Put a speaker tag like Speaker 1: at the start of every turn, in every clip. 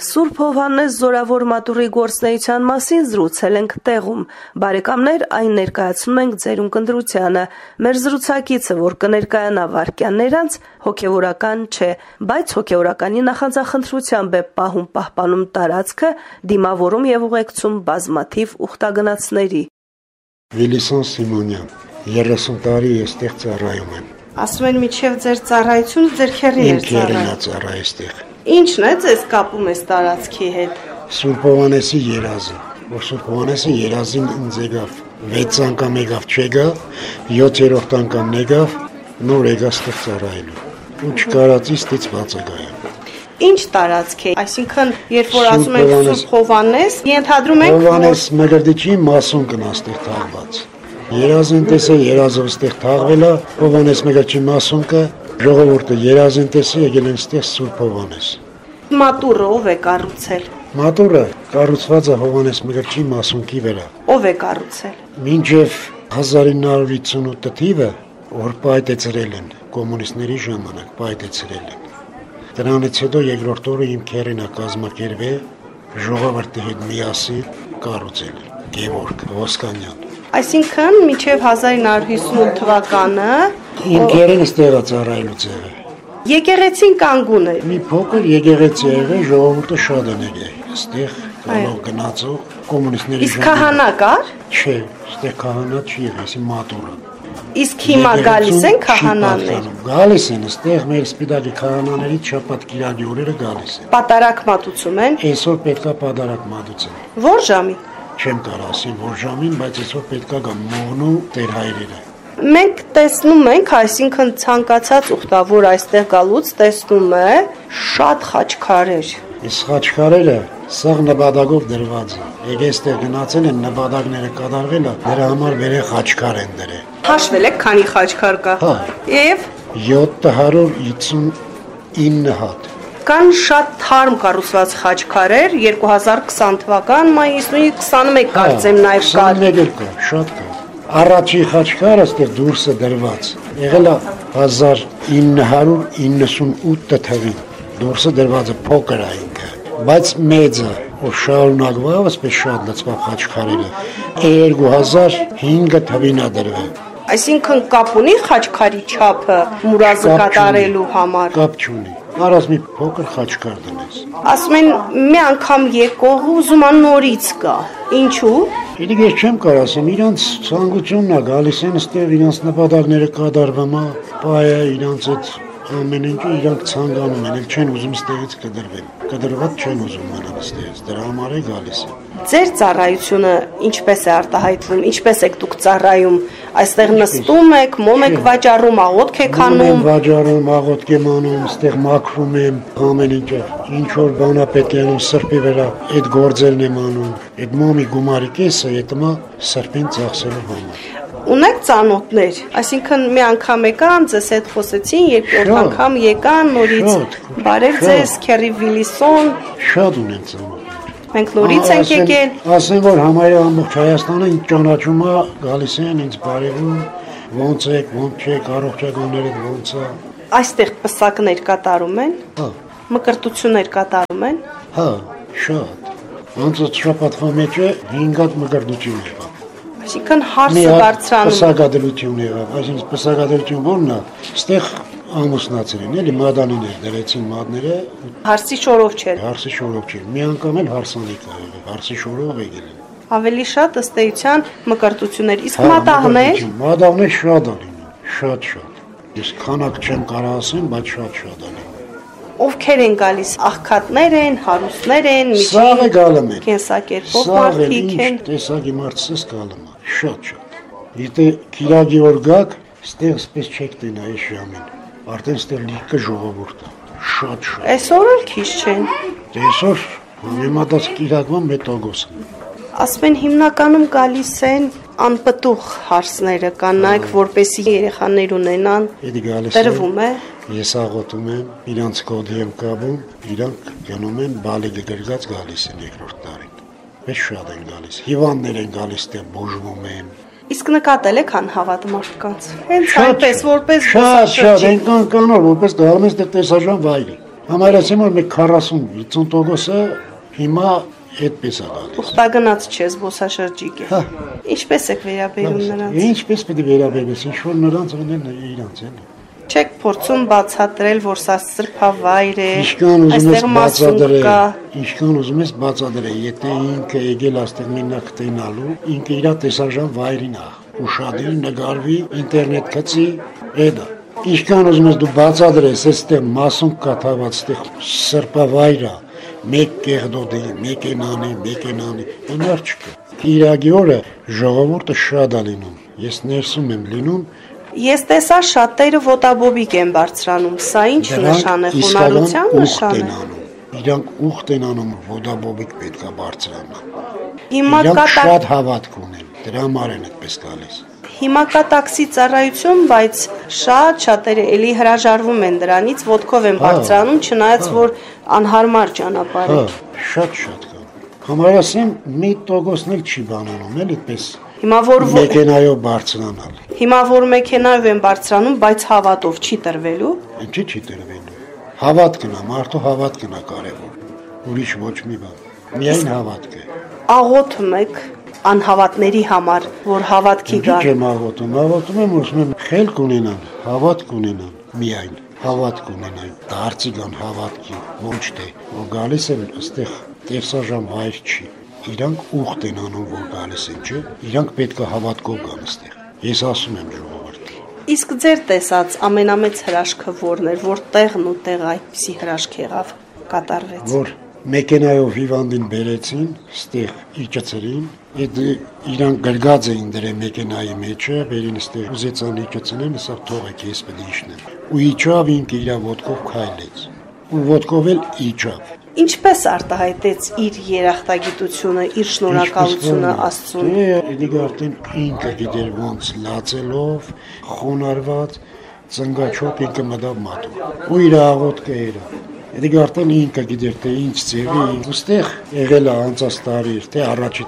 Speaker 1: Սուրբ Հովհաննես Զորավոր մատուռի գործնեության մասին զրուցել ենք տեղում։ Բարեկամներ, այն ներկայացնում ենք ձեր ունկնդրությանը։ Մեր զրուցակիցը, որ կներկայանա վայրկյաններ անց, հոգևորական չէ, բայց հոգևորականի նախանձախնդրությամբ է պահպանում տարածքը, դիմավորում եւ ուղեկցում բազմաթիվ ուխտագնացների։
Speaker 2: Վիլիսոն Սիմոնյան, 30 տարի էստեղ ծառայում եմ։
Speaker 1: Ասում են միջև ձեր ծառայությունը ձեր քեռին է
Speaker 2: ծառայում։
Speaker 1: Ինչն է ձեզ կապում այս տարածքի հետ։
Speaker 2: Սուրբ Հովհաննեսի երազը, որ Սուրբ Հովհաննեսի երազին ինձ եկավ 6 անգամ եկավ չեկավ, 7-րդ անգամ եկավ, նոր եկավ ստեղ ծառայելու։ Ու չկարածի ստիծված է գայա։
Speaker 1: Ինչ տարածք է, այսինքն երբ որ ասում ենք Սուրբ Հովհաննես, ենթադրում ենք
Speaker 2: Հովհաննես Մկրտիչի մասուն կնա ստեղ թաղված։ Երազին տեսը երազով ստեղ թաղվել է, Հովհաննես Մկրտիչի մասուն կը ժողովուրդը երազին տեսը եկել են ստեղ Սուրբ Հովհաննես։
Speaker 1: Մատուռը ով է կառուցել։
Speaker 2: Մատուռը կառուցված է Հովհաննես Մկրտիչի մասունքի վրա։
Speaker 1: Ով է կառուցել։
Speaker 2: Մինչև 1958 թիվը որ պայթեցրել են կոմունիստների ժամանակ պայթեցրել են։ Դրանից հետո երկրորդ օրը իմ քերին է կազմակերպել ժողովրդի հետ միասին կառուցել Գևորգ Ոսկանյան։
Speaker 1: Այսինքն մինչև 1958 թվականը
Speaker 2: իմ քերին ստեղ է ծառայելուց եղել։
Speaker 1: Եկեղեցին կանգուն է։
Speaker 2: Մի փոքր եկեղեցի է եղել, ժողովուրդը շատ են եկել։ Ստեղ կանող գնացող կոմունիստների
Speaker 1: ժամանակ։ Իսկ քահանա կար։
Speaker 2: Չէ, ստեղ քահանա չի եղել, այսի մատուռը։
Speaker 1: Իսկ հիմա գալիս են քահանաներ։
Speaker 2: Գալիս են, ստեղ մեր սպիտակի քահանաների շաբաթ կիրակի օրերը գալիս են։
Speaker 1: Պատարակ մատուցում են։
Speaker 2: Այսօր պետքա պատարակ մատուցեն։
Speaker 1: Որ ժամին։
Speaker 2: Չեմ կարող ասել որ ժամին, բայց այսօր պետքա գա մողնու տեր հայրերը։
Speaker 1: Մենք տեսնում ենք, այսինքն ցանկացած ուխտավոր այստեղ գալուց տեսնում է շատ խաչքարեր։
Speaker 2: Այս խաչքարերը սաղ նպատակով դրված է։ Եկե այստեղ գնացել են նպատակները կատարվել է, դրա համար վերե խաչքար են դրել։
Speaker 1: Հաշվել եք քանի խաչքար կա։
Speaker 2: Հա։
Speaker 1: Եվ
Speaker 2: 759 հատ։
Speaker 1: Կան շատ թարմ կառուցված խաչքարեր 2020 թվական մայիսի 21 կարծեմ նաև կար։
Speaker 2: 21 կա, շատ կա։ Առաջի խաչքարը ստեղ դուրսը դրված։ Եղել է 1998 թվականին։ Դուրսը դրված է փոքր այնքը, բայց մեծը, որ շարունակվավ, ասես շատ լցվող խաչքարերը 2005 թվականին է դրվել։
Speaker 1: Այսինքն կապ ունի խաչքարի չափը մուրազը կատարելու համար։
Speaker 2: Կապ չունի։ Արած մի փոքր խաչքար դնես։
Speaker 1: Ասում են մի անգամ եկող ուզում ան նորից գա։ Ինչու։
Speaker 2: Իդիկ ես չեմ կարող ասեմ, իրանց ցանկությունն է գալիս են ստեղ իրանց նպատակները կատարվում է, բայը իրանց այդ ամեն ինչը իրանք ցանկանում են, չեն ուզում ստեղից կդրվեն։ Կդրված չեն ուզում մնալ ստեղից, դրա համար է գալիս են։
Speaker 1: Ձեր ծառայությունը ինչպես է արտահայտվում, ինչպես եք դուք ծառայում, այստեղ նստում եք, մոմ եք վաճառում, աղոթք եք անում։
Speaker 2: Վաճառում, աղոթք եմ անում, ստեղ մաքրում եմ, ամեն ինչը, ինչ որ բան է պետք է անում սրբի վրա, այդ գործերն եմ անում, այդ մոմի գումարի կեսը ետմա սրբին ծախսելու համար։
Speaker 1: Ունեք ծանոթներ, այսինքն մի անգամ եկան, ձեզ հետ խոսեցին, երկրորդ անգամ եկան, նորից բարև ձեզ, քերի Վիլիսոն։
Speaker 2: Շատ ունեն ծանոթներ։
Speaker 1: Մենք նորից ենք եկել։
Speaker 2: Ասեն որ համարյա ամբողջ Հայաստանը ինձ ճանաչում է, գալիս են ինձ բարևում, ոնց եք, ոնց չեք, առողջականները ոնց է։
Speaker 1: Այստեղ պսակներ կատարում են։
Speaker 2: Հա։
Speaker 1: Մկրտություններ կատարում են։
Speaker 2: Հա, շատ։ Ոնց շաբաթվա մեջ է 5 հատ մկրտություն եղավ։
Speaker 1: Այսինքն հարսը բարձրանում։
Speaker 2: Պսակադրություն եղավ, այսինքն պսակադրություն ո՞րն է։ Ստեղ ամուսնացել են, էլի մադանիներ դրեցին մադները։
Speaker 1: Հարսի շորով չէր։
Speaker 2: Հարսի շորով չէր։ Մի անգամ էլ հարսանիք ա եղել, հարսի շորով եկել են։
Speaker 1: Ավելի շատ ըստ էության մկրտություններ, իսկ մատաղներ։
Speaker 2: Մատաղներ շատ ա լինում, շատ։ Ես քանակ չեմ կարող ասեմ, բայց շատ ա լինում։
Speaker 1: Ովքեր են գալիս, աղքատներ են, հարուստներ են,
Speaker 2: Սաղը գալում են։
Speaker 1: Կենսակերպով մարդիկ են։
Speaker 2: Տեսակի մարդսս գալում է, շատ։ Եթե կիրակի օր գաք, ստեղ սպես չեք տենա այս ժամին։ Արդեն ստեղ լիքը ժողովուրդ է, շատ։
Speaker 1: Այսօր էլ քիչ չեն։
Speaker 2: Այսօր համեմատած կիրակվա մետագոս են։
Speaker 1: Ասում են հիմնականում գալիս են անպտուղ հարսները, կան նայք, որպեսի երեխաներ ունենան։ Տրվում է։
Speaker 2: Ես աղոթում եմ, իրանց կոդի եմ կապում, իրանք գնում են բալիկը գրգած գալիս են երկրորդ տարին։ Մեծ շատ են գալիս, հիվանդներ են գալիս, տեղ բուժվում են։
Speaker 1: Իսկ նկատել եք անհավատ մարդկանց։ Հենց այնպես, որպես
Speaker 2: շատ, այնքան կանոր, որպես գալում են ստեղ տեսարժան վայրի։ Համարեցին որ մեկ 40-50%-ը հիմա այդպես է գալիս։
Speaker 1: Ուխտագնաց չէ զբոսաշրջիկ է։ Ինչպես եք վերաբերում նրանց։
Speaker 2: Ինչպես պետք է վերաբերես, ինչ որ նրանց ունեն իրանց էլի։
Speaker 1: Չեք փորձում բացատրել, որ սա սրբավայր է,
Speaker 2: այստեղ մասուն կա։ Ինչքան ուզում ես բացատրել, եթե ինքը եկել այստեղ մենակ տենալու, ինքը իր տեսարժան վայրին է, ուշադիր նկարվի, ինտերնետ գցի, էդա։ Ինչքան ուզում ես դու բացատրես, այստեղ մասուն կա թաղված, այստեղ սրբավայր է, մեկ կեղդոդի, մեկ ենանի, այնար չկա։ Կիրակի օրը ժողովուրդը շատ է լինում, ես ներսում եմ լինում։
Speaker 1: Ես տեսա շատերը ոտաբոբիկ են բարձրանում, սա ինչ նշան է, խոնարհության նշան է։
Speaker 2: Իրանք ուխտ են անում, ոտաբոբիկ պետք է բարձրանան։
Speaker 1: Իրանք
Speaker 2: շատ հավատք ունեն, դրա համար են այդպես գալիս։
Speaker 1: Հիմա կա տաքսի ծառայություն, բայց շատերը էլի հրաժարվում են դրանից, ոտքով են բարձրանում, չնայած որ անհարմար ճանապարհ է։
Speaker 2: Շատ կա։ Համարասեմ 1%-ն էլ չի բանանում, էլ այդպես։
Speaker 1: Հիմա որ
Speaker 2: մեքենայով բարձրանալ։
Speaker 1: Հիմա որ մեքենայով են բարձրանում, բայց հավատով չի տրվելու։
Speaker 2: Ինչի՞ չի տրվելու։ Հավատքն է, մարդու հավատքն է կարևոր։ Ուրիշ ոչ մի բան։ Միայն հավատք է։
Speaker 1: Աղոթում եք անհավատների համար, որ հավատքի գան։
Speaker 2: Չեմ աղոթում, աղոթում եմ, ուզում եմ խելք ունենան, հավատք ունենան, միայն հավատք ունենան, դարձի գան հավատքի, ոչ թե որ գալիս են այստեղ տեսարժան վայր չի։ Իրանք ուխտ են անում, որ գալիս են, չէ՞։ Իրանք պետք է հավատքով գան այստեղ։ Ես ասում եմ ժողովրդին։
Speaker 1: Իսկ ձեր տեսած ամենամեծ հրաշքը որն էր, որ տեղն ու տեղը այդպիսի հրաշք եղավ, կատարվեց։
Speaker 2: Որ մեքենայով հիվանդին բերեցին, ստեղ իջեցրին, իրանք գրգած էին դրե մեքենայի մեջը, վերին ստեղ ուզեցան իջեցնեն, ասա թողեք ես պետք է իջնեմ։ Ու իջավ ինքը իր ոտքով քայլեց։ Ու ոտքով էլ իջավ։
Speaker 1: Ինչպես արտահայտեց իր երախտագիտությունը, իր շնորհակալությունը Աստծուն։
Speaker 2: Դե արդեն ինքը գիտեր ոնց լացելով, խոնարհված, ծնգաչոք ինքը մտավ մատում։ Ու իր աղոթքը էր։ Դե արդեն ինքը գիտեր թե ինչ ձևի, ուստեղ եղել է անցած տարի, թե առաջի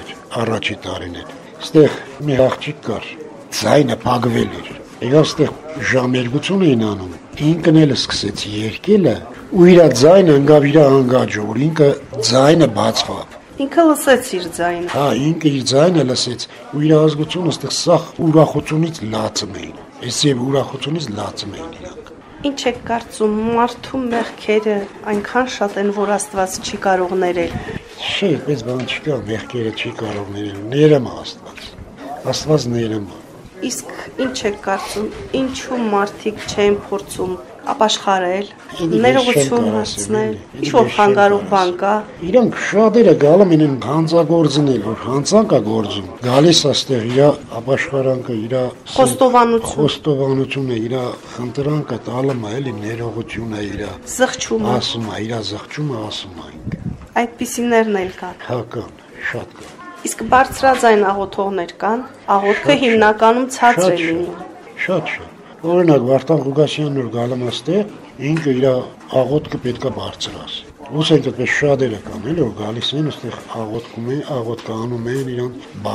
Speaker 2: տարին էր։ Այստեղ մի աղջիկ կար, ձայնը փակվել էր։ Եկավ այստեղ ժամերգություն էին անում։ Ինքն էլ սկսեց երգելը, ու իր ձայնը ընկավ իր անգաջը, որ ինքը ձայնը բացվավ։
Speaker 1: Ինքը լսեց իր ձայնը։
Speaker 2: Հա, ինքը իր ձայնը լսեց, ու իր ազգությունը այստեղ սախ ուրախությունից լացում էին։ Այս եւ ուրախությունից լացում էին իրանք։
Speaker 1: Ինչ եք կարծում, մարդու մեղքերը այնքան շատ են, որ Աստված չի կարող ներել։
Speaker 2: Չէ, այդպես բան չկա, մեղքերը չի կարող ներել, ներում է Աստված։ Աստված ներում է։
Speaker 1: Իսկ ինչ եք կարծում, ինչու մարդիկ չեն փորձում ապաշխարել, ներողություն հարցնել, ինչ-որ խանգարող բան կա։
Speaker 2: Իրանք շատերը գալում են հանցագործնել, որ հանցանք է գործում։ Գալիս աստեղ իր ապաշխարանքը, իր խոստովանությունը, իր խնդրանքը տալում է, էլի ներողությունը իր
Speaker 1: զղջումը,
Speaker 2: ասում է, իր զղջումը ասում է ինքը։
Speaker 1: Այդպիսիներն էլ կան։
Speaker 2: Հա կան, շատ կան։
Speaker 1: Իսկ բարձրաձայն աղոթողներ կան, աղոթքը հիմնականում ցածր է լինում։
Speaker 2: Շատ։ Օրինակ Վարդան Ղուկասյանն որ գալում աստեղ, ինքը իր աղոթքը պետքա բարձրաս։ Ուսենք այդպես շատերը կան, էլ որ գալիս են այստեղ աղոթքում են, աղոթքանում են իրան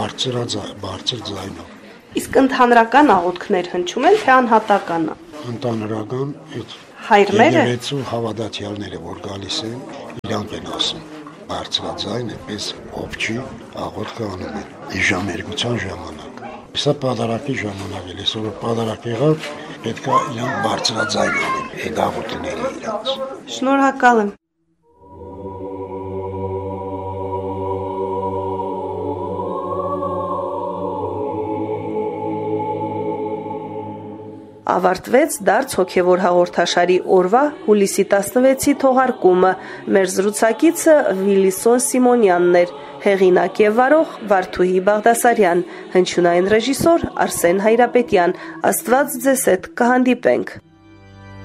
Speaker 2: բարձր ձայնով։
Speaker 1: Իսկ ընդհանրական աղոթքներ հնչում են, թե անհատական։
Speaker 2: Ընդհանրական այդ
Speaker 1: հայրները
Speaker 2: եկեղեցու հավատացյալները որ գալիս են, իրանք են ասում բարձրաձայն այդպես ովչի աղոթքը անում են իժամերգության ժամանակ։ Սա պատարակի ժամանակ է, այսօր պատարակ եղավ, պետք է իրանք բարձրաձայն անեն այդ աղոթքները իրանց։
Speaker 1: Շնորհակալ եմ։ Ավարտվեց դարձ հոգևոր հաղորդաշարի օրվա հուլիսի 16-ի թողարկումը։ Մեր զրուցակիցը Վիլիսոն Սիմոնյանն էր, հեղինակ եւ վարող Վարդուհի Բաղդասարյան, հնչյունային ռեժիսոր Արսեն Հայրապետյան։ Աստված ձեզ հետ կհանդիպենք։